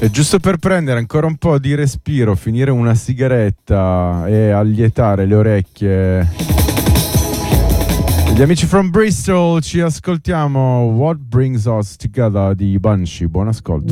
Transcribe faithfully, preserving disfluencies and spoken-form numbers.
E giusto per prendere ancora un po' di respiro, finire una sigaretta e allietare le orecchie. Gli amici from Bristol, ci ascoltiamo What Brings Us Together di Banshee. Buon ascolto.